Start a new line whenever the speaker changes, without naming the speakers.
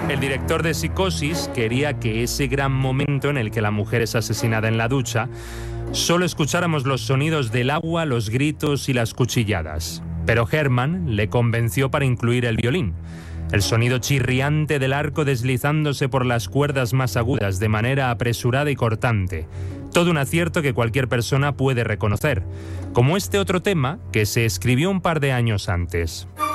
El director de Psicosis quería que ese gran momento en el que la mujer es asesinada en la ducha solo escucháramos los sonidos del agua, los gritos y las cuchilladas. Pero Herman le convenció para incluir el violín. El sonido chirriante del arco deslizándose por las cuerdas más agudas de manera apresurada y cortante. Todo un acierto que cualquier persona puede reconocer, como este otro tema que se escribió un par de años antes.